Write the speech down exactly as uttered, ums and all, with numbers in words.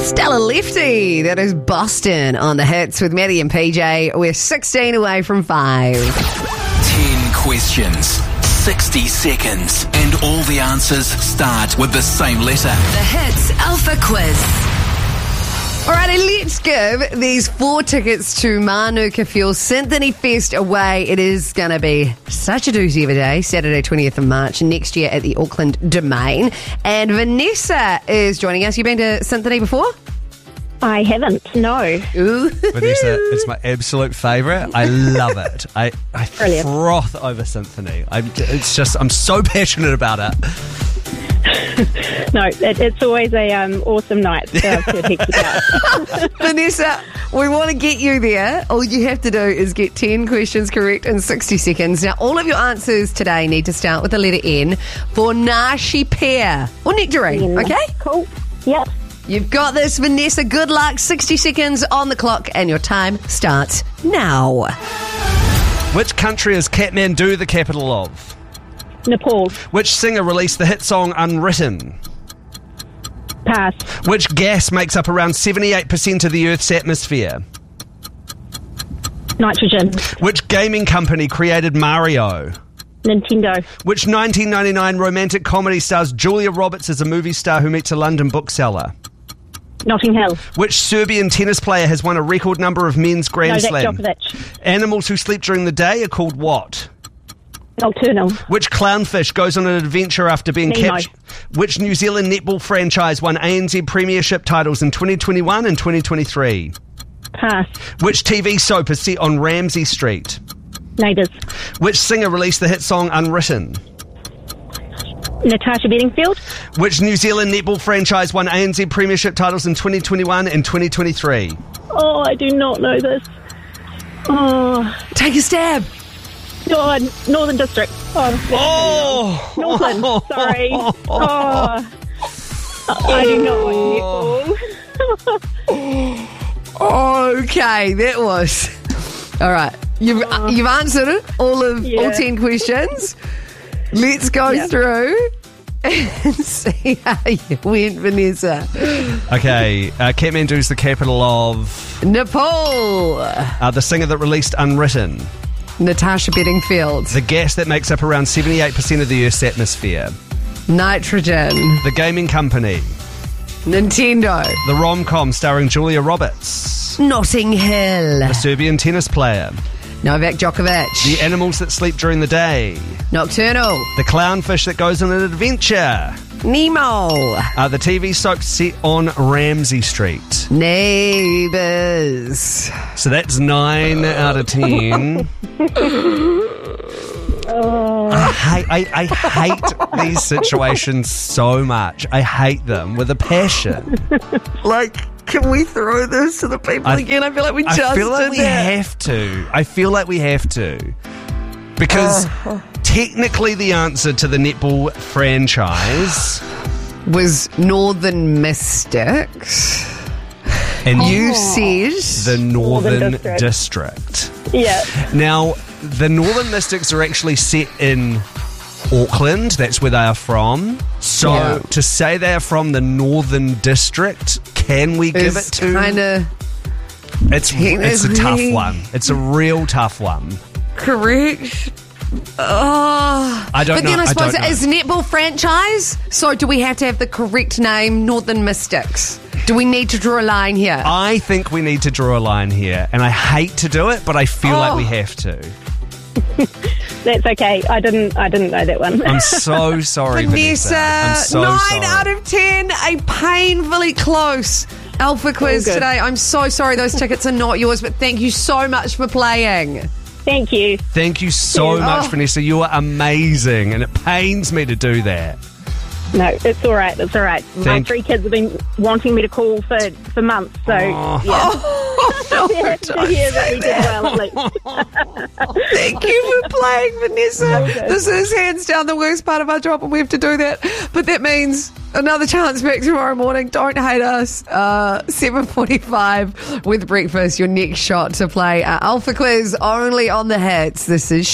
Stella Lefty, that is Boston on the hits with Maddie and P J. We're sixteen away from five. ten questions, sixty seconds, and all the answers start with the same letter. The Hits Alpha Quiz. Alrighty, let's give these four tickets to Manuka Fuel Symphony Fest away. It is going to be such a doozy of a day, Saturday twentieth of March next year at the Auckland Domain. And Vanessa is joining us. You been to Symphony before? I haven't, no. Ooh. Vanessa, it's my absolute favourite. I love it. I, I Brilliant. froth over Symphony. I'm, it's just, I'm so passionate about it. No, it, it's always a um, awesome night to, to take you out. Vanessa, we want to get you there. All you have to do is get ten questions correct in sixty seconds. Now, all of your answers today need to start with the letter N for Nashi pear or nectarine, Yeah. okay? Cool. Yep. You've got this, Vanessa. Good luck. sixty seconds on the clock, and your time starts now. Which country is Kathmandu the capital of? Nepal. Which singer released the hit song Unwritten? Pass. Which gas makes up around seventy-eight percent of the Earth's atmosphere? Nitrogen. Which gaming company created Mario? Nintendo. Which nineteen ninety-nine romantic comedy stars Julia Roberts as a movie star who meets a London bookseller? Notting Hill. Which Serbian tennis player has won a record number of men's Grand Novak Slam? Djokovic. Animals who sleep during the day are called what? Nocturnal. Which clownfish goes on an adventure after being Nemo. captured? Which New Zealand netball franchise won A N Z Premiership titles in twenty twenty-one and twenty twenty-three? Pass. Which T V soap is set on Ramsay Street? Neighbours. Which singer released the hit song Unwritten? Natasha Bedingfield. Which New Zealand netball franchise won A N Z Premiership titles in twenty twenty-one and twenty twenty-three? Oh, I do not know this. Oh, Take a stab. God, Northern District. Oh, Oh! Northland. Sorry. Oh, I do not want netball. Okay, that was... All right. You've, uh, you've answered it, all of Yeah. all ten questions. Let's go Yeah. through and see how you went, Vanessa. Okay, uh, Kathmandu's the capital of... Nepal. Uh, the singer that released Unwritten. Natasha Bedingfield. The gas that makes up around seventy-eight percent of the Earth's atmosphere. Nitrogen. The gaming company. Nintendo. The rom-com starring Julia Roberts. Notting Hill. The Serbian tennis player. Novak Djokovic. The animals that sleep during the day. Nocturnal. The clownfish that goes on an adventure. Nemo. Uh, the T V soap set on Ramsay Street. Neighbours. So that's nine out of ten. I hate, I, I hate these situations so much. I hate them with a passion. Like, can we throw this to the people I- again? I feel like we just I feel like did we that. have to. I feel like we have to. Because technically the answer to the netball franchise... Was Northern Mystics. And You said... the Northern, Northern District. District. Yeah. Now, the Northern Mystics are actually set in Auckland. That's where they are from. So Yeah. to say they are from the Northern District, can we give it It's to... kind of It's, it's a tough technically- one. It's a real tough one. correct. Oh. I don't But then know- I I suppose don't know. as netball franchise, so do we have to have the correct name, Northern Mystics? Do we need to draw a line here? I think we need to draw a line here, and I hate to do it, but I feel like Oh. we have to. That's okay. I didn't. I didn't know that one. I'm so sorry, Vanessa. Vanessa, I'm so nine sorry. out of ten, a painfully close Alpha quiz good. today. I'm so sorry those tickets are not yours, but thank you so much for playing. Thank you. Thank you so Yeah. much, Oh. Vanessa. You are amazing, and it pains me to do that. No, it's all right. It's all right. My Thank- three kids have been wanting me to call for, for months, so Oh. yeah. No, Yeah, to don't hear that say we did well at least. Thank you for playing, Vanessa. Okay. This is hands down the worst part of our job, and we have to do that. But that means another chance back tomorrow morning. Don't hate us. Uh, seven forty-five with breakfast. Your next shot to play our Alpha quiz only on the hits. This is